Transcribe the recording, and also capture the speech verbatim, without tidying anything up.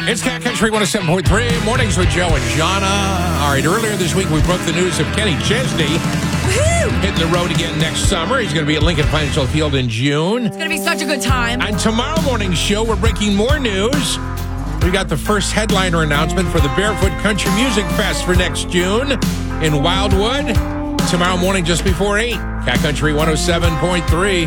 It's Cat Country one oh seven point three. Mornings with Joe and Jana. All right, earlier this week we broke the news of Kenny Chesney Woo-hoo! hitting the road again next summer. He's going to be at Lincoln Financial Field in June. It's going to be such a good time. On tomorrow morning's show, we're breaking more news. We got the first headliner announcement for the Barefoot Country Music Fest for next June in Wildwood. Tomorrow morning just before eight. Cat Country one oh seven point three.